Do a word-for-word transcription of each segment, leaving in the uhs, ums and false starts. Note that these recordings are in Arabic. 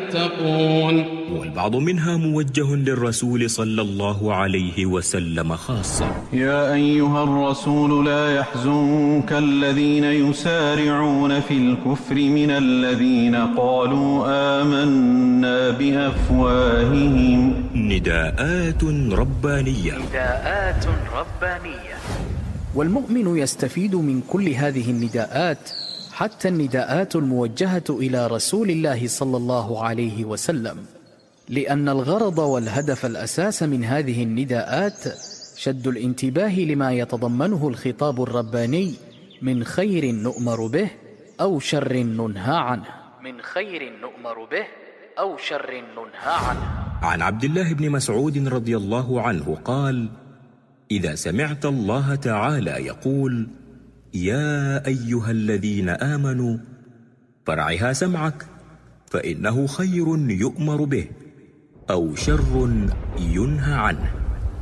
يتقون. والبعض منها موجه للرسول صلى الله عليه وسلم خاصة. يا أيها الرسول لا يحزنك الذين يسارعون في الكفر من الذين قالوا آمنا بأفواههم. نداءات ربانية. نداءات ربانية. والمؤمن يستفيد من كل هذه النداءات، حتى النداءات الموجهة إلى رسول الله صلى الله عليه وسلم، لأن الغرض والهدف الأساس من هذه النداءات شد الانتباه لما يتضمنه الخطاب الرباني من خير نؤمر به أو شر ننهى عنه. من خير نؤمر به أو شر ننهى عنه. عن عبد الله بن مسعود رضي الله عنه قال: إذا سمعت الله تعالى يقول: يا أيها الذين آمنوا، فرعها سمعك، فإنه خير يؤمر به أو شر ينهى عنه.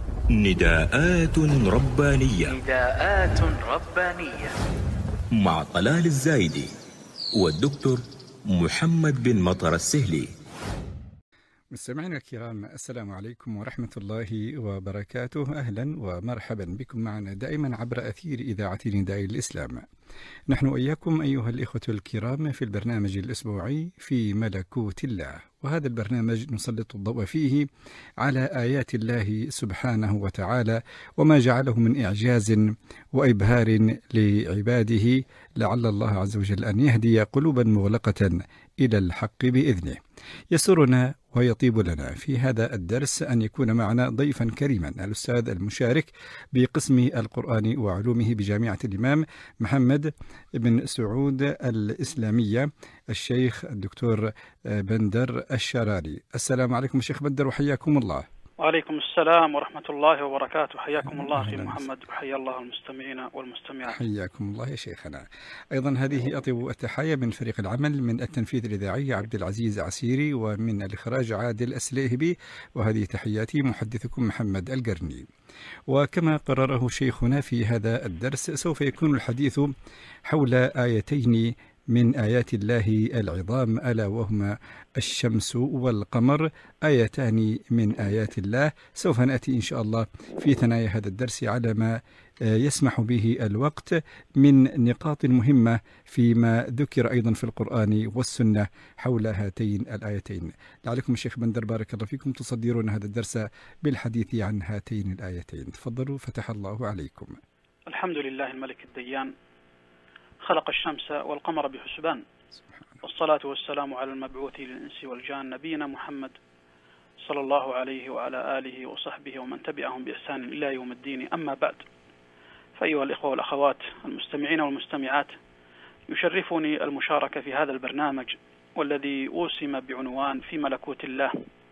نداءات ربانية. نداءات ربانية مع طلال الزايدي والدكتور محمد بن مطر السهلي. مستمعينا الكرام، السلام عليكم ورحمة الله وبركاته. أهلا ومرحبا بكم معنا دائما عبر أثير إذاعة نداء الإسلام. نحن وإياكم أيها الإخوة الكرام في البرنامج الأسبوعي في ملكوت الله، وهذا البرنامج نسلط الضوء فيه على آيات الله سبحانه وتعالى وما جعله من إعجاز وإبهار لعباده، لعل الله عز وجل أن يهدي قلوبا مغلقة إلى الحق بإذنه. يسرنا ويطيب لنا في هذا الدرس أن يكون معنا ضيفا كريما، الأستاذ المشارك بقسم القرآن وعلومه بجامعة الإمام محمد بن سعود الإسلامية، الشيخ الدكتور بندر الشراري. السلام عليكم شيخ بندر وحياكم الله. وعليكم السلام ورحمة الله وبركاته. حياكم الله أخي محمد، وحيا الله المستمعين والمستمعات. حياكم الله يا شيخنا. أيضا هذه أطيب التحايا من فريق العمل، من التنفيذ الإذاعي عبد العزيز عسيري، ومن الإخراج عادل السليهبي، وهذه تحياتي محدثكم محمد القرني. وكما قرره شيخنا في هذا الدرس، سوف يكون الحديث حول آيتين من آيات الله العظام، ألا وهما الشمس والقمر، آيتان من آيات الله. سوف نأتي إن شاء الله في ثنايا هذا الدرس على ما يسمح به الوقت من نقاط مهمة فيما ذكر أيضا في القرآن والسنة حول هاتين الآيتين. لعلكم الشيخ بندر بارك الله فيكم تصدرون هذا الدرس بالحديث عن هاتين الآيتين. تفضلوا، فتح الله عليكم. الحمد لله الملك الديان، خلق الشمس والقمر بحسبان، والصلاة والسلام على المبعوث للإنس والجان نبينا محمد صلى الله عليه وعلى آله وصحبه ومن تبعهم بإحسان إلى يوم الدين. أما بعد، فأيها الإخوة والأخوات المستمعين والمستمعات، يشرفني المشاركة في هذا البرنامج والذي أوسم بعنوان في ملكوت الله،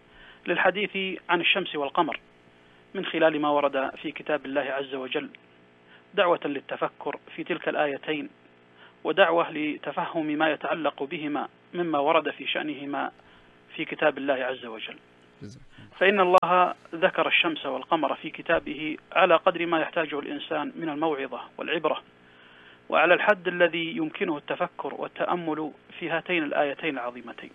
للحديث عن الشمس والقمر من خلال ما ورد في كتاب الله عز وجل، دعوة للتفكر في تلك الآيتين، ودعوة لتفهم ما يتعلق بهما مما ورد في شأنهما في كتاب الله عز وجل. فإن الله ذكر الشمس والقمر في كتابه على قدر ما يحتاجه الإنسان من الموعظة والعبرة، وعلى الحد الذي يمكنه التفكر والتأمل في هاتين الآيتين العظيمتين.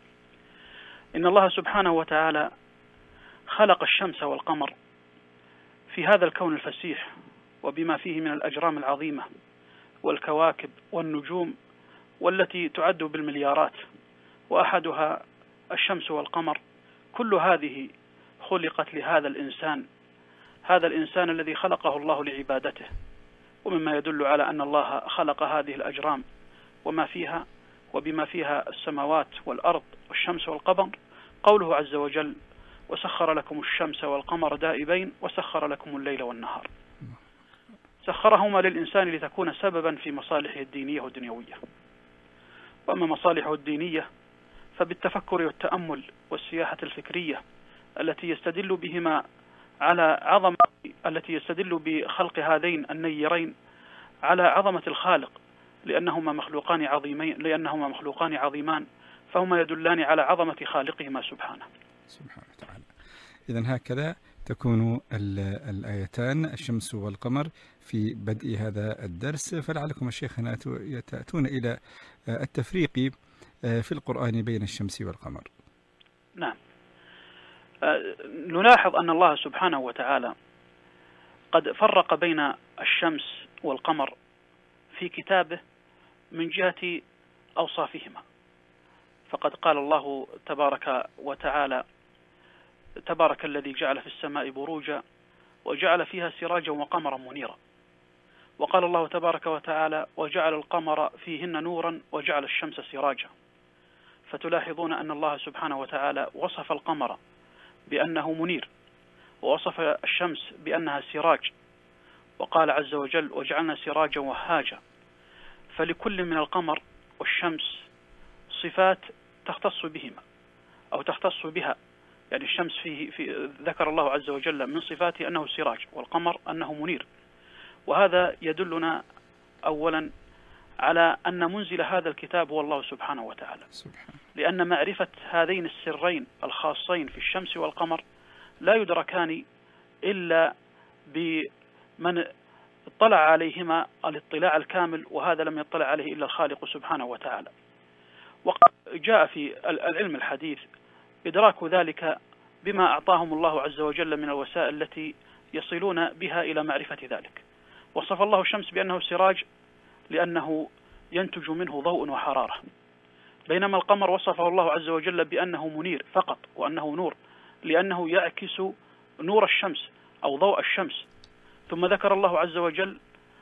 إن الله سبحانه وتعالى خلق الشمس والقمر في هذا الكون الفسيح وبما فيه من الأجرام العظيمة والكواكب والنجوم، والتي تعد بالمليارات، وأحدها الشمس والقمر. كل هذه خلقت لهذا الإنسان، هذا الإنسان الذي خلقه الله لعبادته. ومما يدل على أن الله خلق هذه الأجرام وما فيها وبما فيها السماوات والأرض والشمس والقمر قوله عز وجل: وسخر لكم الشمس والقمر دائبين وسخر لكم الليل والنهار. سخرهما للإنسان لتكون سببا في مصالحه الدينية والدنيوية. وأما مصالحه الدينية فبالتفكر والتأمل والسياحة الفكرية التي يستدل بهما على عظمة التي يستدل بخلق هذين النيرين على عظمة الخالق، لأنهما مخلوقان عظيمين لأنهما مخلوقان عظيمان، فهما يدلان على عظمة خالقهما سبحانه سبحانه وتعالى. إذن هكذا تكون الآيتان الشمس والقمر في بدء هذا الدرس. فلعلكم الشيخنا تأتون إلى التفريق في القرآن بين الشمس والقمر. نعم. نلاحظ أن الله سبحانه وتعالى قد فرق بين الشمس والقمر في كتابه من جهة أوصافهما، فقد قال الله تبارك وتعالى: تبارك الذي جعل في السماء بروجا وجعل فيها سراجا وقمرا منيرا. وقال الله تبارك وتعالى: وجعل القمر فيهن نورا وجعل الشمس سراجا. فتلاحظون أن الله سبحانه وتعالى وصف القمر بأنه منير، ووصف الشمس بأنها سراج، وقال عز وجل: وجعلنا سراجا وهاجا. فلكل من القمر والشمس صفات تختص بهما أو تختص بها. يعني الشمس فيه في ذكر الله عز وجل من صفاته أنه سراج، والقمر أنه منير. وهذا يدلنا أولا على أن منزل هذا الكتاب هو الله سبحانه وتعالى، لأن معرفة هذين السرين الخاصين في الشمس والقمر لا يدركان إلا بمن اطلع عليهما الاطلاع الكامل، وهذا لم يطلع عليه إلا الخالق سبحانه وتعالى. وقد جاء في العلم الحديث إدراك ذلك بما أعطاهم الله عز وجل من الوسائل التي يصلون بها إلى معرفة ذلك. وصف الله الشمس بأنه سراج لأنه ينتج منه ضوء وحرارة، بينما القمر وصفه الله عز وجل بأنه منير فقط، وأنه نور لأنه يعكس نور الشمس أو ضوء الشمس. ثم ذكر الله عز وجل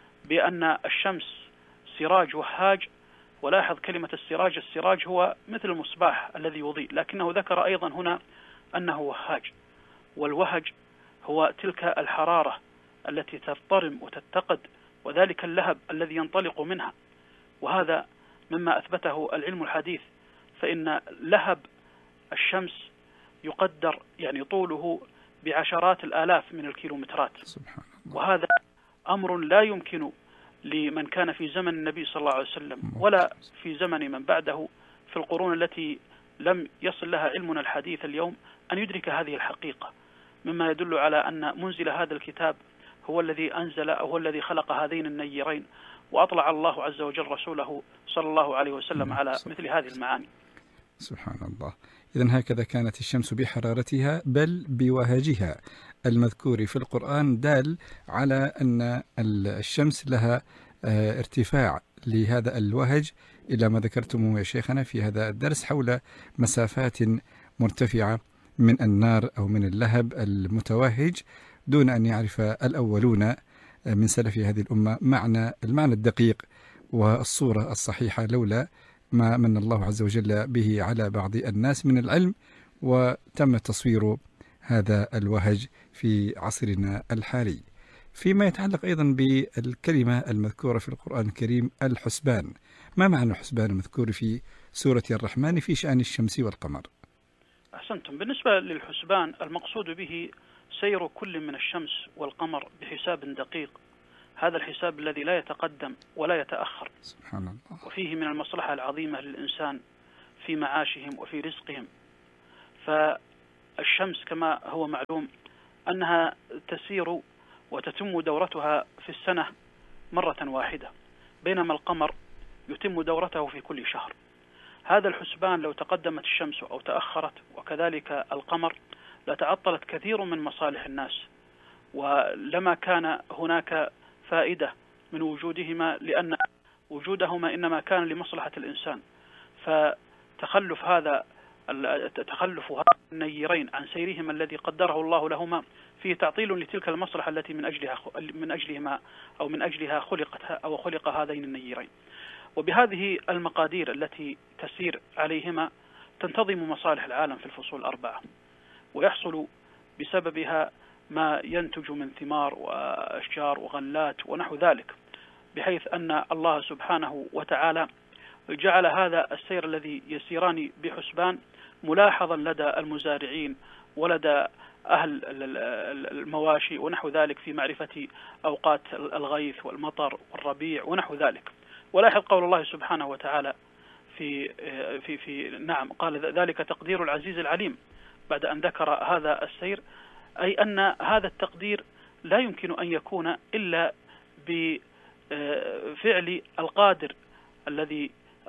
بأن الشمس سراج وهاج. ولاحظ كلمة السراج، السراج هو مثل المصباح الذي يضيء، لكنه ذكر أيضا هنا أنه وهاج، والوهج هو تلك الحرارة التي تضطرم وتتقد، وذلك اللهب الذي ينطلق منها. وهذا مما أثبته العلم الحديث، فإن لهب الشمس يقدر يعني طوله بعشرات الآلاف من الكيلومترات. سبحان الله. وهذا أمر لا يمكن لمن كان في زمن النبي صلى الله عليه وسلم ولا في زمن من بعده في القرون التي لم يصل لها علمنا الحديث اليوم أن يدرك هذه الحقيقة، مما يدل على أن منزل هذا الكتاب هو الذي أنزل أو هو الذي خلق هذين النيرين، وأطلع الله عز وجل رسوله صلى الله عليه وسلم على مثل هذه المعاني. سبحان الله. إذن هكذا كانت الشمس بحرارتها بل بوهجها المذكور في القرآن دال على أن الشمس لها ارتفاع لهذا الوهج إلى ما ذكرتموه يا شيخنا في هذا الدرس حول مسافات مرتفعة من النار أو من اللهب المتوهج، دون أن يعرف الأولون من سلف هذه الأمة معنى المعنى الدقيق والصورة الصحيحة، لولا ما من الله عز وجل به على بعض الناس من العلم، وتم تصوير هذا الوهج في عصرنا الحالي. فيما يتعلق أيضا بالكلمة المذكورة في القرآن الكريم الحسبان، ما معنى الحسبان المذكور في سورة الرحمن في شأن الشمس والقمر؟ أحسنتم. بالنسبة للحسبان المقصود به سير كل من الشمس والقمر بحساب دقيق، هذا الحساب الذي لا يتقدم ولا يتأخر. سبحان الله. وفيه من المصلحة العظيمة للإنسان في معاشهم وفي رزقهم. فالشمس كما هو معلوم أنها تسير وتتم دورتها في السنة مرة واحدة، بينما القمر يتم دورته في كل شهر. هذا الحسبان لو تقدمت الشمس أو تأخرت وكذلك القمر لتعطلت كثير من مصالح الناس، ولما كان هناك فائدة من وجودهما، لأن وجودهما إنما كان لمصلحة الإنسان. فتخلف هذا تخلف هذا النيرين عن سيرهما الذي قدره الله لهما فيه تعطيل لتلك المصلحة التي من أجلها من أجلهما أو من أجلها خلقت أو خلق هذين النيرين. وبهذه المقادير التي تسير عليهما تنتظم مصالح العالم في الفصول الأربعة، ويحصل بسببها ما ينتج من ثمار وأشجار وغلات ونحو ذلك، بحيث أن الله سبحانه وتعالى جعل هذا السير الذي يسيران بحسبان ملاحظا لدى المزارعين ولدى أهل المواشي ونحو ذلك في معرفة أوقات الغيث والمطر والربيع ونحو ذلك. ولاحظ قول الله سبحانه وتعالى في في في نعم قال ذلك تقدير العزيز العليم، بعد أن ذكر هذا السير، أي أن هذا التقدير لا يمكن أن يكون إلا بفعل القادر الذي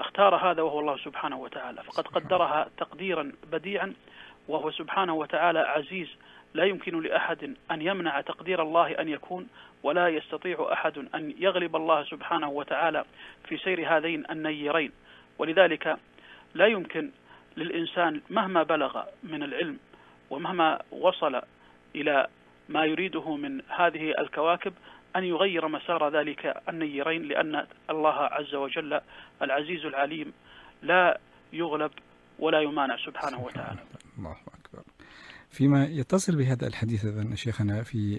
اختار هذا وهو الله سبحانه وتعالى، فقد قدرها تقديرا بديعا، وهو سبحانه وتعالى عزيز، لا يمكن لأحد أن يمنع تقدير الله أن يكون، ولا يستطيع أحد أن يغلب الله سبحانه وتعالى في سير هذين النيرين. ولذلك لا يمكن للإنسان مهما بلغ من العلم ومهما وصل إلى ما يريده من هذه الكواكب أن يغير مسار ذلك النيرين، لأن الله عز وجل العزيز العليم لا يغلب ولا يمانع سبحانه وتعالى. الله أكبر. فيما يتصل بهذا الحديث أيضا شيخنا في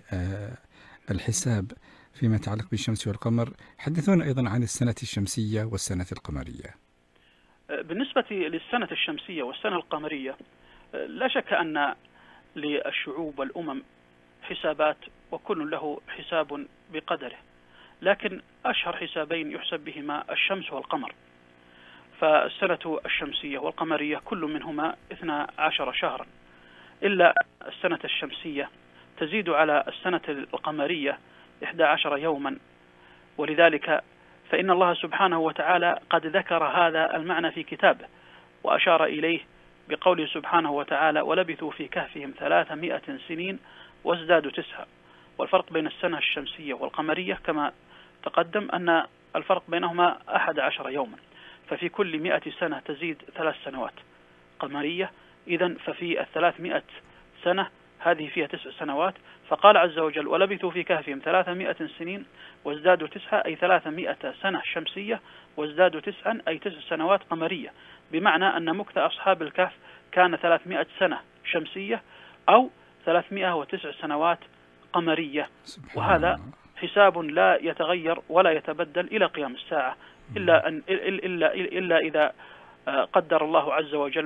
الحساب فيما يتعلق بالشمس والقمر، حدثونا أيضا عن السنة الشمسية والسنة القمرية. بالنسبة للسنة الشمسية والسنة القمرية، لا شك أن للشعوب والأمم حسابات، وكل له حساب بقدره، لكن أشهر حسابين يحسب بهما الشمس والقمر. فالسنة الشمسية والقمرية كل منهما اثنا عشر شهرا، إلا السنة الشمسية تزيد على السنة القمرية إحدى عشر يوما. ولذلك فإن الله سبحانه وتعالى قد ذكر هذا المعنى في كتابه، وأشار إليه بقوله سبحانه وتعالى: ولبثوا في كهفهم ثلاثمائة سنين وازدادوا تسعة. والفرق بين السنة الشمسية والقمرية كما تقدم أن الفرق بينهما أحد عشر يوما، ففي كل مئة سنة تزيد ثلاث سنوات قمرية، إذن ففي الثلاثمائة سنة هذه فيها تسع سنوات. فقال عز وجل: ولبثوا في كهفهم ثلاثمائة سنين وازدادوا تسعة، أي ثلاثمائة سنة شمسية وازدادوا تسعا، أي تسع سنوات قمرية، بمعنى أن مكث أصحاب الكهف كان ثلاثمائة سنة شمسية أو ثلاثمائة وتسع سنوات قمرية. وهذا حساب لا يتغير ولا يتبدل إلى قيام الساعة، إلا, أن إلا, إلا إذا قدر الله عز وجل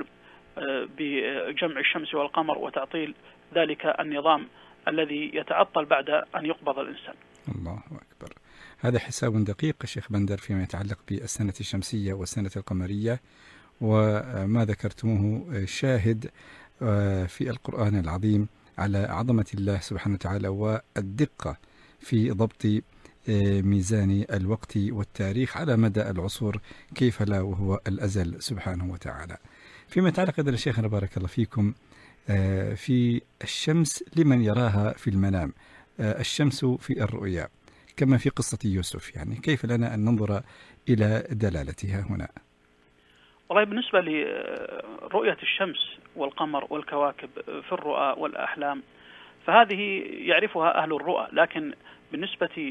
بجمع الشمس والقمر وتعطيل ذلك النظام الذي يتعطل بعد أن يقبض الإنسان. الله أكبر. هذا حساب دقيق شيخ بندر فيما يتعلق بالسنة الشمسية والسنة القمرية، وما ذكرتموه شاهد في القرآن العظيم على عظمة الله سبحانه وتعالى والدقة في ضبط ميزان الوقت والتاريخ على مدى العصور، كيف لا وهو الأزل سبحانه وتعالى. فيما يتعلق أيضا شيخنا بارك الله فيكم في الشمس لمن يراها في المنام، الشمس في الرؤيا كما في قصة يوسف، يعني كيف لنا أن ننظر إلى دلالتها هنا؟ والله بالنسبة لرؤية الشمس والقمر والكواكب في الرؤى والأحلام فهذه يعرفها أهل الرؤى، لكن بالنسبة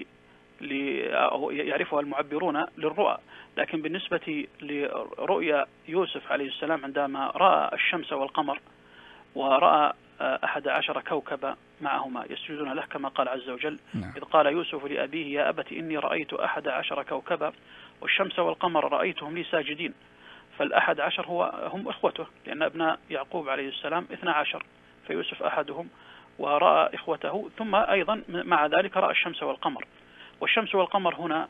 يعرفها المعبرون للرؤى، لكن بالنسبة لرؤيا يوسف عليه السلام عندما رأى الشمس والقمر ورأى أحد عشر كوكبا معهما يسجدون له كما قال عز وجل: نعم. إذ قال يوسف لأبيه: يا أبت إني رأيت أحد عشر كوكبا والشمس والقمر رأيتهم لي ساجدين. فالأحد عشر هو هم إخوته، لأن ابناء يعقوب عليه السلام اثنا عشر، فيوسف أحدهم ورأى إخوته، ثم أيضا مع ذلك رأى الشمس والقمر. والشمس والقمر هنا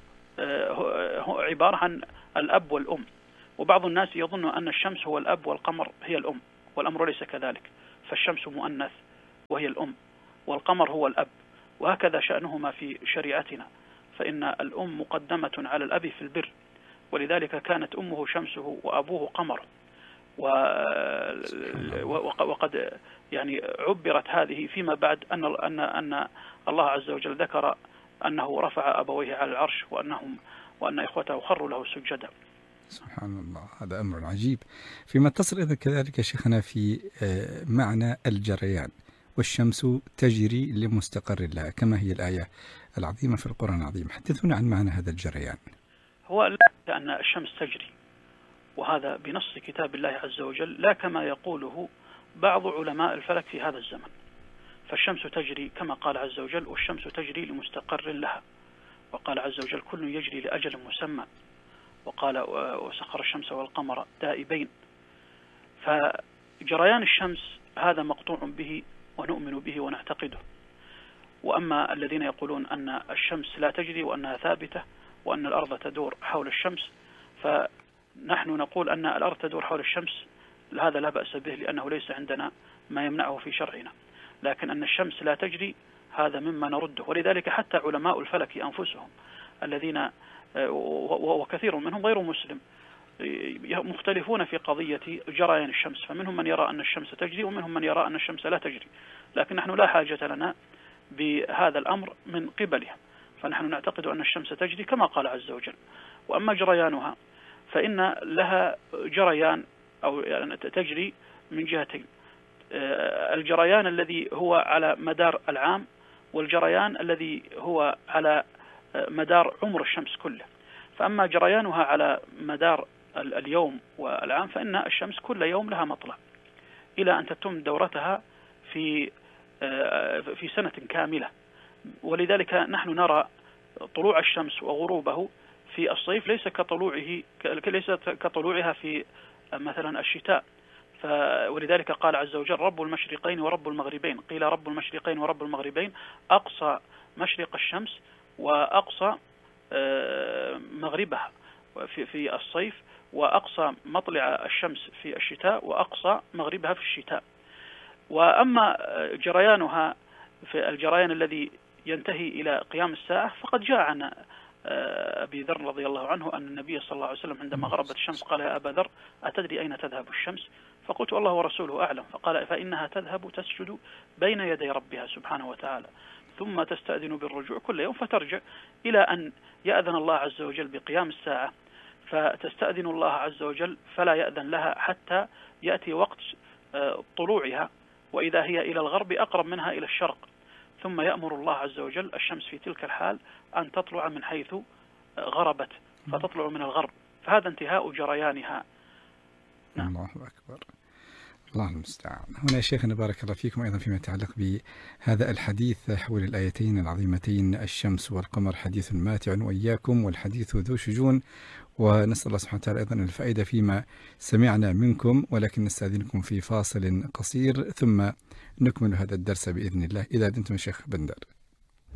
عبارة عن الأب والأم، وبعض الناس يظن أن الشمس هو الأب والقمر هي الأم، والأمر ليس كذلك، فالشمس مؤنث وهي الأم، والقمر هو الأب، وهكذا شأنهما في شريعتنا، فإن الأم مقدمة على الأب في البر، ولذلك كانت أمه شمسه وأبوه قمره. وقد يعني عبرت هذه فيما بعد أن أن أن الله عز وجل ذكر أنه رفع أبويه على العرش وأنهم وأن إخوته خروا له سجدا. سبحان الله، هذا أمر عجيب. فيما اتصل إذن كذلك شيخنا في معنى الجريان: والشمس تجري لمستقر لها، كما هي الآية العظيمة في القرآن العظيم. حدثونا عن معنى هذا الجريان. هو لا أن الشمس تجري، وهذا بنص كتاب الله عز وجل، لا كما يقوله بعض علماء الفلك في هذا الزمن. فالشمس تجري كما قال عز وجل: والشمس تجري لمستقر لها، وقال عز وجل: كل يجري لأجل مسمى، وقال: وسخر الشمس والقمر دائبين. فجريان الشمس هذا مقطوع به ونؤمن به ونعتقده. وأما الذين يقولون أن الشمس لا تجري وأنها ثابتة وأن الأرض تدور حول الشمس، فنحن نقول أن الأرض تدور حول الشمس، هذا لا بأس به لأنه ليس عندنا ما يمنعه في شرعنا، لكن أن الشمس لا تجري هذا مما نرده. ولذلك حتى علماء الفلك أنفسهم الذين وكثير منهم غير مسلم مختلفون في قضية جريان الشمس، فمنهم من يرى أن الشمس تجري ومنهم من يرى أن الشمس لا تجري، لكن نحن لا حاجة لنا بهذا الأمر من قبلهم، فنحن نعتقد أن الشمس تجري كما قال عز وجل. وأما جريانها فإن لها جريان أو يعني تجري من جهتين، الجريان الذي هو على مدار العام والجريان الذي هو على مدار عمر الشمس كله. فأما جريانها على مدار اليوم والعام فإن الشمس كل يوم لها مطلع إلى أن تتم دورتها في في سنة كاملة، ولذلك نحن نرى طلوع الشمس وغروبه في الصيف ليس كطلوعه ليس كطلوعها في مثلا الشتاء. ولذلك قال عز وجل رب المشرقين ورب المغربين، قيل رب المشرقين ورب المغربين أقصى مشرق الشمس وأقصى مغربها في في الصيف، وأقصى مطلع الشمس في الشتاء، وأقصى مغربها في الشتاء. وأما جريانها في الجريان الذي ينتهي إلى قيام الساعة فقد جاء عن أبي ذر رضي الله عنه أن النبي صلى الله عليه وسلم عندما غربت الشمس قال يا أبا ذر أتدري أين تذهب الشمس؟ فقلت الله ورسوله أعلم. فقال فإنها تذهب تسجد بين يدي ربها سبحانه وتعالى ثم تستأذن بالرجوع كل يوم فترجع إلى أن يأذن الله عز وجل بقيام الساعة، فتستأذن الله عز وجل فلا يأذن لها حتى يأتي وقت طلوعها، وإذا هي إلى الغرب أقرب منها إلى الشرق، ثم يأمر الله عز وجل الشمس في تلك الحال أن تطلع من حيث غربت فتطلع من الغرب، فهذا انتهاء جريانها. نعم. الله أكبر، الله المستعان. هنا يا شيخنا بارك الله فيكم أيضا فيما يتعلق بهذا الحديث حول الآيتين العظيمتين الشمس والقمر حديث ماتع وإياكم والحديث ذو شجون، ونسأل الله سبحانه وتعالى أيضا الفائدة فيما سمعنا منكم، ولكن نستأذنكم في فاصل قصير ثم نكمل هذا الدرس بإذن الله إذا أذنتم الشيخ بندر.